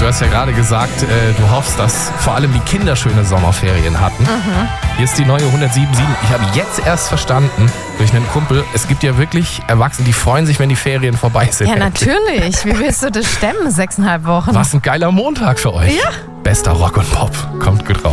du hast ja gerade gesagt, du hoffst, dass vor allem die Kinder schöne Sommerferien hatten. Hier ist die neue 107.7. Ich habe jetzt erst verstanden, durch einen Kumpel, es gibt ja wirklich Erwachsene, die freuen sich, wenn die Ferien vorbei sind. Ja, natürlich. Wie willst du das stemmen, 6,5 Wochen? Was ein geiler Montag für euch. Ja. Bester Rock und Pop. Kommt gut raus.